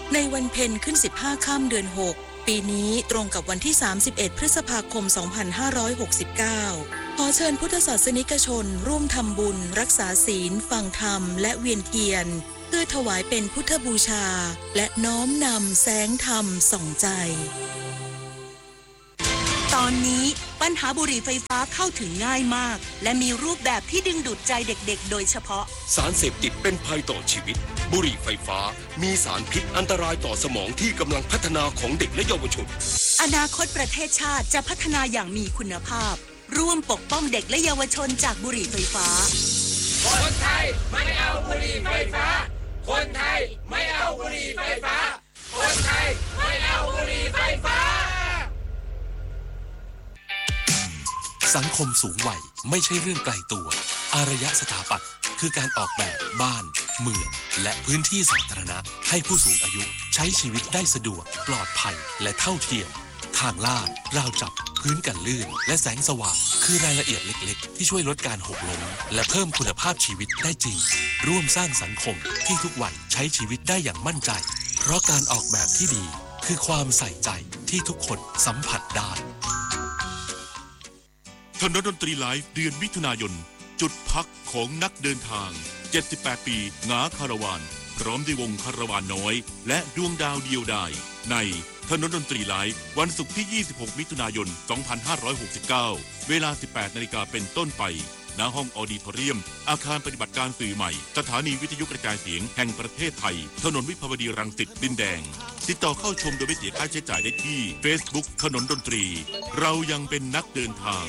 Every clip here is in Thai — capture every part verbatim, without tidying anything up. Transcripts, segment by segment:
ในวันเพ็ญขึ้นสิบห้าค่ำเดือนหกปีนี้ตรงกับวันที่สามสิบเอ็ดพฤษภาคมสองพันห้าร้อยหกสิบเก้าขอเชิญพุทธศาสนิกชนร่วมทำบุญรักษาศีลฟังธรรมและเวียนเทียนเพื่อถวายเป็นพุทธบูชาและน้อมนำแสงธรรมส่องใจตอนนี้ปัญหาบุหรี่ไฟฟ้าเข้าถึงง่ายมากและมีรูปแบบที่ดึงดูดใจเด็กๆโดยเฉพาะสารเสพติดเป็นภัยต่อชีวิตบุหรี่ไฟฟ้ามีสารพิษอันตรายต่อสมองที่กำลังพัฒนาของเด็กและเยาวชนอนาคตประเทศชาติจะพัฒนาอย่างมีคุณภาพร่วมปกป้องเด็กและเยาวชนจากบุหรี่ไฟฟ้าคนไทยไม่เอาบุหรี่ไฟฟ้าคนไทยไม่เอาบุหรี่ไฟฟ้าคนไทยไม่เอาบุหรี่ไฟฟ้าสังคมสูงวัยไม่ใช่เรื่องไกลตัวอารยสถาปัตย์คือการออกแบบบ้านเมืองและพื้นที่สาธารณะให้ผู้สูงอายุใช้ชีวิตได้สะดวกปลอดภัยและเท่าเทียมทางลาดราวจับพื้นกันลื่นและแสงสว่างคือรายละเอียดเล็กๆที่ช่วยลดการหกล้มและเพิ่มคุณภาพชีวิตได้จริงร่วมสร้างสังคมที่ทุกวัยใช้ชีวิตได้อย่างมั่นใจเพราะการออกแบบที่ดีคือความใส่ใจที่ทุกคนสัมผัสได้ถนนดนตรีไลฟ์เดือนมิถุนายนจุดพักของนักเดินทางเจ็ดสิบแปดปีงาคาราวานพร้อมด้วยวงคาราวานน้อยและดวงดาวเดียวดายในถนนดนตรีไลฟ์วันศุกร์ที่ยี่สิบหกมิถุนายนสองพันห้าร้อยหกสิบเก้าเวลา สิบแปดนาฬิกาเป็นต้นไปณห้องออดิทอเรียมอาคารปฏิบัติการสื่อใหม่สถานีวิทยุกระจายเสียงแห่งประเทศไทยถนนวิภาวดีรังสิตดินแดงติดต่อเข้าชมโดยไม่เสียค่าใช้จ่ายได้ที่ Facebook ถนนดนตรีเรายังเป็นนักเดินทาง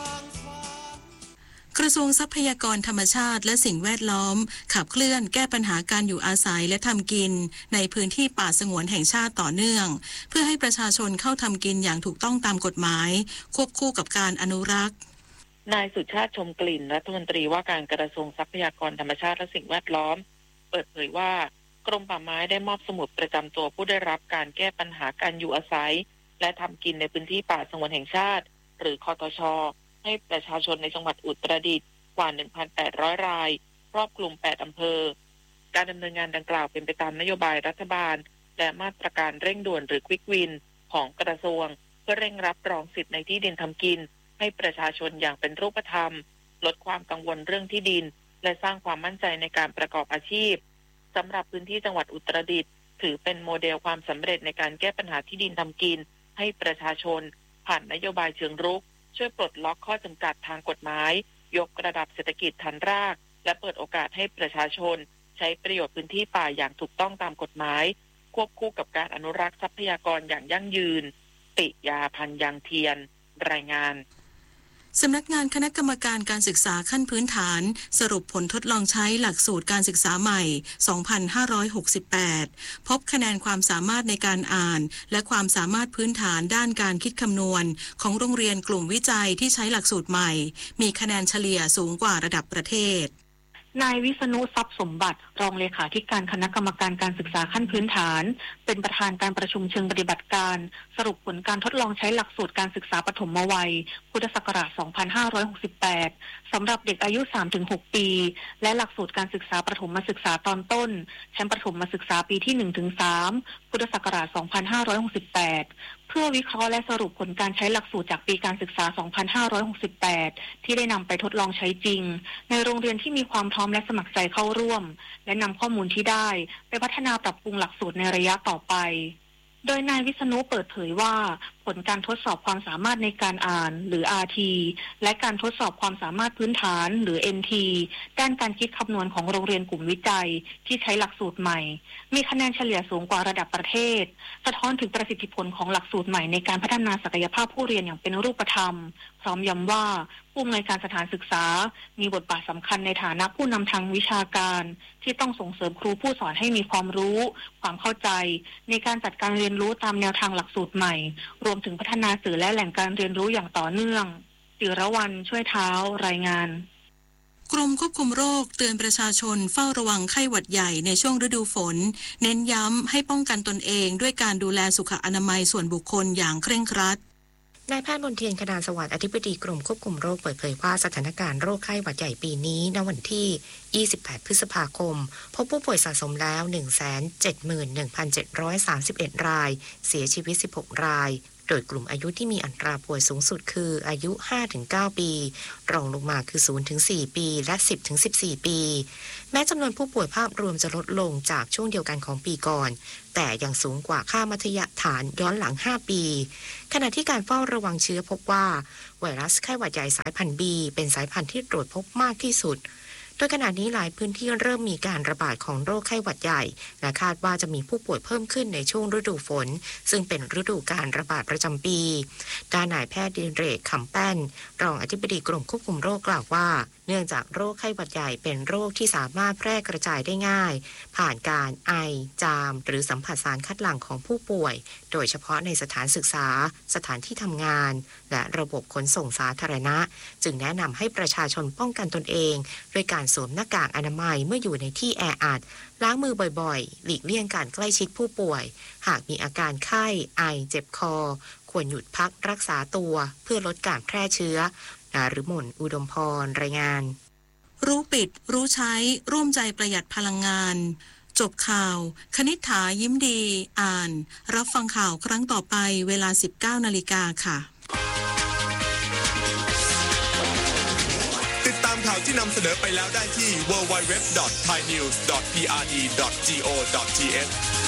กระทรวงทรัพยากรธรรมชาติและสิ่งแวดล้อมขับเคลื่อนแก้ปัญหาการอยู่อาศัยและทำกินในพื้นที่ป่าสงวนแห่งชาติต่อเนื่องเพื่อให้ประชาชนเข้าทำกินอย่างถูกต้องตามกฎหมายควบคู่กับการอนุรักษ์นายสุชาติชมกลิ่นรัฐมนตรีว่าการกระทรวงทรัพยากรธรรมชาติและสิ่งแวดล้อมเปิดเผยว่ากรมป่าไม้ได้มอบสมุดประจำตัวผู้ได้รับการแก้ปัญหาการอยู่อาศัยและทำกินในพื้นที่ป่าสงวนแห่งชาติหรือคตช.ให้ประชาชนในจังหวัดอุตรดิตถ์กว่า หนึ่งพันแปดร้อย รายครอบคลุมแปดอำเภอการดำเนินงานดังกล่าวเป็นไปตามนโยบายรัฐบาลและมาตรการเร่งด่วนหรือควิกวินของกระทรวงเพื่อเร่งรับรองสิทธิในที่ดินทำกินให้ประชาชนอย่างเป็นรูปธรรมลดความกังวลเรื่องที่ดินและสร้างความมั่นใจในการประกอบอาชีพสำหรับพื้นที่จังหวัดอุตรดิตถ์ถือเป็นโมเดลความสำเร็จในการแก้ปัญหาที่ดินทำกินให้ประชาชนผ่านนโยบายเชิงรุกช่วยปลดล็อกข้อจำกัดทางกฎหมายยกระดับเศรษฐกิจฐานรากและเปิดโอกาสให้ประชาชนใช้ประโยชน์พื้นที่ป่าอย่างถูกต้องตามกฎหมายควบคู่กับการอนุรักษ์ทรัพยากรอย่างยั่งยืนปิยาพันธ์ยังเทียนรายงานสำนักงานคณะกรรมการการศึกษาขั้นพื้นฐานสรุปผลทดลองใช้หลักสูตรการศึกษาใหม่ สองพันห้าร้อยหกสิบแปด พบคะแนนความสามารถในการอ่านและความสามารถพื้นฐานด้านการคิดคำนวณของโรงเรียนกลุ่มวิจัยที่ใช้หลักสูตรใหม่มีคะแนนเฉลี่ยสูงกว่าระดับประเทศนายวิษณุทรัพย์สมบัติรองเลขาธิการคณะกรรมการการศึกษาขั้นพื้นฐานเป็นประธานการประชุมเชิงปฏิบัติการสรุปผลการทดลองใช้หลักสูตรการศึกษาปฐมวัยพุทธศักราช สองพันห้าร้อยหกสิบแปด สำหรับเด็กอายุ สามถึงหก ปีและหลักสูตรการศึกษาประถมศึกษาตอนต้นชั้นประถมศึกษาปีที่ หนึ่งถึงสาม พุทธศักราช สองพันห้าร้อยหกสิบแปด เพื่อวิเคราะห์และสรุปผลการใช้หลักสูตรจากปีการศึกษา สองพันห้าร้อยหกสิบแปด ที่ได้นำไปทดลองใช้จริงในโรงเรียนที่มีความพร้อมและสมัครใจเข้าร่วมและนำข้อมูลที่ได้ไปพัฒนาปรับปรุงหลักสูตรในระยะต่อไปโดยนายวิษณุเปิดเผยว่าผลการทดสอบความสามารถในการอ่านหรือ อาร์ ที และการทดสอบความสามารถพื้นฐานหรือ เอ็น ที ด้านการคิดคำนวณของโรงเรียนกลุ่มวิจัยที่ใช้หลักสูตรใหม่มีคะแนนเฉลี่ยสูงกว่าระดับประเทศสะท้อนถึงประสิทธิผลของหลักสูตรใหม่ในการพัฒนาศักยภาพผู้เรียนอย่างเป็นรูปธรรมพร้อมย้ำว่าผู้อำนวยการสถานศึกษามีบทบาทสำคัญในฐานะผู้นำทางวิชาการที่ต้องส่งเสริมครูผู้สอนให้มีความรู้ความเข้าใจในการจัดการเรียนรู้ตามแนวทางหลักสูตรใหม่รวมถึงพัฒนาสื่อและแหล่งการเรียนรู้อย่างต่อเนื่องจิรวรรณช่วยเท้ารายงานกรมควบคุมโรคเตือนประชาชนเฝ้าระวังไข้หวัดใหญ่ในช่วงฤดูฝนเน้นย้ำให้ป้องกันตนเองด้วยการดูแลสุขอนามัยส่วนบุคคลอย่างเคร่งครัดนายแพทย์มนเทียน คณาสวัสดิ์ อธิบดีกรมควบคุมโรคเปิดเผยว่าสถานการณ์โรคไข้หวัดใหญ่ปีนี้ณวันที่ ยี่สิบแปด พฤษภาคมพบผู้ป่วยสะสมแล้ว หนึ่งแสนเจ็ดหมื่นหนึ่งพันเจ็ดร้อยสามสิบเอ็ด รายเสียชีวิตสิบหกรายโดยกลุ่มอายุที่มีอัตราป่วยสูงสุดคืออายุ ห้าถึงเก้า ปีรองลงมาคือ ศูนย์ถึงสี่ ปีและ สิบถึงสิบสี่ ปีแม้จำนวนผู้ป่วยภาพรวมจะลดลงจากช่วงเดียวกันของปีก่อนแต่ยังสูงกว่าค่ามัธยฐานย้อนหลังห้าปีขณะที่การเฝ้าระวังเชื้อพบว่าไวรัสไข้หวัดใหญ่สายพันธุ์ B เป็นสายพันธุ์ที่ตรวจพบมากที่สุดโดยขณะนี้หลายพื้นที่เริ่มมีการระบาดของโรคไข้หวัดใหญ่และคาดว่าจะมีผู้ป่วยเพิ่มขึ้นในช่วงฤดูฝนซึ่งเป็นฤดูการระบาดประจำปีด้านนายแพทย์ดิเรก ขำแป้นรองอธิบดีกรมควบคุมโรคกล่าวว่าเนื่องจากโรคไข้หวัดใหญ่เป็นโรคที่สามารถแพร่กระจายได้ง่ายผ่านการไอจามหรือสัมผัสสารคัดหลั่งของผู้ป่วยโดยเฉพาะในสถานศึกษาสถานที่ทำงานและระบบขนส่งสาธารณะจึงแนะนำให้ประชาชนป้องกันตนเองด้วยการสวมหน้ากากอนามัยเมื่ออยู่ในที่แออัดล้างมือบ่อยๆหลีกเลี่ยงการใกล้ชิดผู้ป่วยหากมีอาการไข้ไอเจ็บคอควรหยุดพักรักษาตัวเพื่อลดการแพร่เชื้อนฤมล อุดมพรรายงานรู้ปิดรู้ใช้ร่วมใจประหยัดพลังงานจบข่าวคณิษฐายิ้มดีอ่านรับฟังข่าวครั้งต่อไปเวลา สิบเก้านาฬิกา ค่ะติดตามข่าวที่นำเสนอไปแล้วได้ที่ ดับเบิลยู ดับเบิลยู ดับเบิลยู ดอท ไทยนิวส์ ดอท พี อาร์ ดี ดอท จี โอ ดอท ที เอช